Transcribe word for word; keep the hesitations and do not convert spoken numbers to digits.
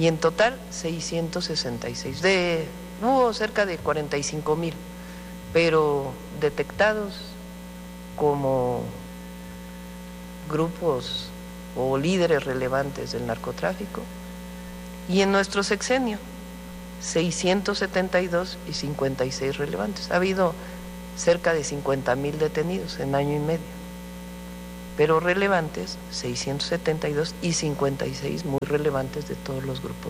y en total seiscientos sesenta y seis. De, hubo cerca de cuarenta y cinco mil, pero detectados como grupos o líderes relevantes del narcotráfico, y en nuestro sexenio seiscientos setenta y dos y cincuenta y seis relevantes. Ha habido cerca de cincuenta mil detenidos en año y medio, pero relevantes seiscientos setenta y dos y cincuenta y seis muy relevantes de todos los grupos